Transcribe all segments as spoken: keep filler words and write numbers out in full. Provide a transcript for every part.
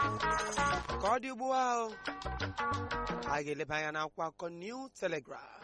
ka ọ dị ugbu ahụ a ga-eleba anya n'akwụkwọ akụkọ New Telegraph.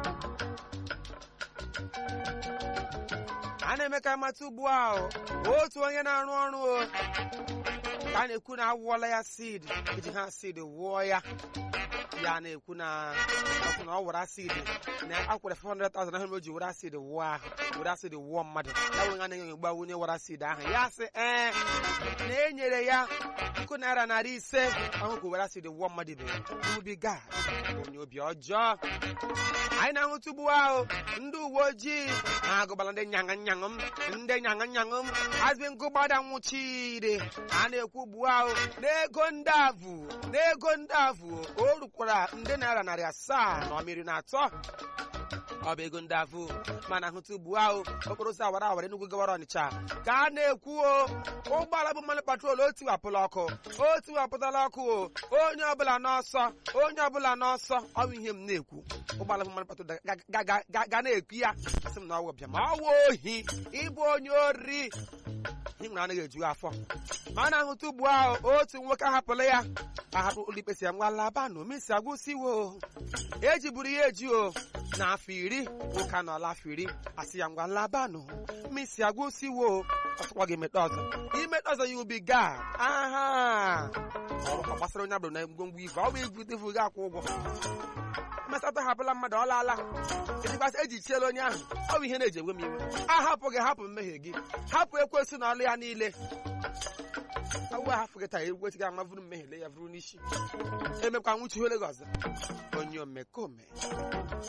a na-eme ka mata ugbu ahụ otu onye na-arụ ọrụ o ka a na-ekwu na awụọla ya seed iji ha seed wụọ ya ya na-ekwu na na ọ wara seed na akwere five hundred thousand ahụ o ji wara seed wụọ ahụ wara seed wụọ mmadụ ya nwe anaghị egba onye wara seed ahụ ya sị ee na enyere ya puku naira narị ise ahụ ka wara seed wụọ mmadụ ibe ubiga onye obi ọjọọ. anyị na-ahụta ugbu ahụ ndị uwe ojii na-agụbala ndị nyanga nyangụ m ndị nyanga nyangụ m azị ngụgbada nwụchiri a na-ekwu ugbu ahụ n'ego ndị avụ n'ego ndị avụ o rukwara nde naira narị asaa na ọmịrị na atọ ọ bụ ego ndị avụ mana ahụta ugbu ahụ okporo ụzọ awara awara Enugu gawara Ọnịcha ka a na-ekwu o ụgbọala bụ mmanụ patrol o tiwapụla ọkụ o tiwapụtala ọkụ o onye ọbụla n'ọsọ onye ọbụla n'ọsọ ọ bụ ihe m na-ekwu ụgbọala bụ mmanụ patrol ga na-ekwu ya asị m na ọwụ bịa ma ọ wụ ohi ịbụ onye ori ị nwere anaghị eju afọ mana ahụta ugbu ahụ otu nwoke ahapụla ya ahapụ ụlọikpe si ya ngwa laba na omesi agwụsiwo ejiburu ya eji o n'afọ iri nwoke anọla afọ iri asị ya ngwa labanụ mmisi agwụsiwo ọsọkwa gị meta ọzọ imeta ọzọ ya ubiga aha ọ gbasara onye abụrụ na ngwongwo ife ọ bụ igwutefu gị akwụ ụgwọ mesata hapụla mmadụ ọ laala ejikwasị eji chiela onye ahụ ọ bụ ihe na-eji enwe m iwe ahapụ gị hapụ mmehie gị hapụ ekwesị na ọlụ ya niile awa hafụ gị taa egwesị gị ama vụrụ mmehie le ya vụrụ n'isi emekwa nwụchiwele gị ọzọ onye omekome.